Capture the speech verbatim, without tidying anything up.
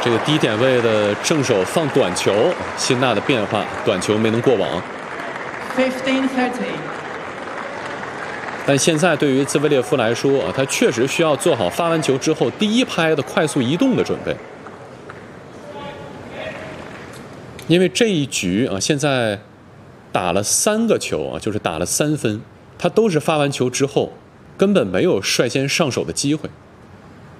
这个低点位的正手放短球，辛纳的变化，短球没能过网。 fifteen thirty。 但现在对于兹维列夫来说啊，他确实需要做好发完球之后第一拍的快速移动的准备，因为这一局啊，现在打了三个球啊，就是打了三分，他都是发完球之后根本没有率先上手的机会。